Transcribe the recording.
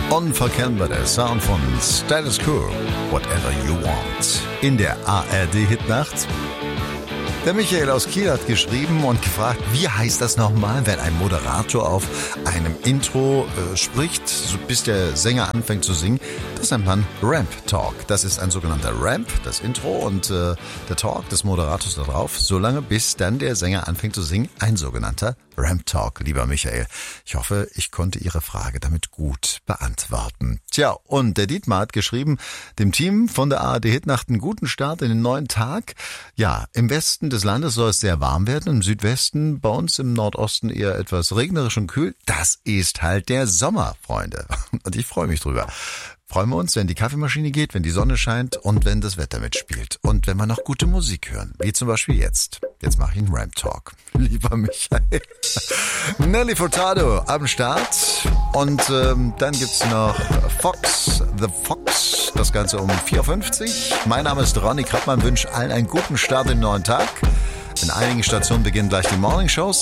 Unverkennbar der Sound von Status Quo, Whatever You Want. In der ARD-Hitnacht. Der Michael aus Kiel hat geschrieben und gefragt, wie heißt das nochmal, wenn ein Moderator auf einem Intro spricht, bis der Sänger anfängt zu singen. Das nennt man Ramp Talk. Das ist ein sogenannter Ramp, das Intro, und der Talk des Moderators da drauf, solange bis dann der Sänger anfängt zu singen. Ein sogenannter Ramp Talk, lieber Michael. Ich hoffe, ich konnte Ihre Frage damit gut beantworten. Tja, und der Dietmar hat geschrieben, dem Team von der ARD-Hitnacht einen guten Start in den neuen Tag. Ja, im Westen des Landes soll es sehr warm werden, im Südwesten, bei uns im Nordosten eher etwas regnerisch und kühl. Das ist halt der Sommer, Freunde. Und ich freue mich drüber. Freuen wir uns, wenn die Kaffeemaschine geht, wenn die Sonne scheint und wenn das Wetter mitspielt. Und wenn wir noch gute Musik hören, wie zum Beispiel jetzt. Jetzt mache ich einen Ramp Talk. Lieber Michael. Nelly Furtado am Start. Und dann gibt's noch Fox, The Fox. Das Ganze um 4.50 Uhr. Mein Name ist Ronny Krappmann, wünsche allen einen guten Start in den neuen Tag. In einigen Stationen beginnen gleich die Morningshows.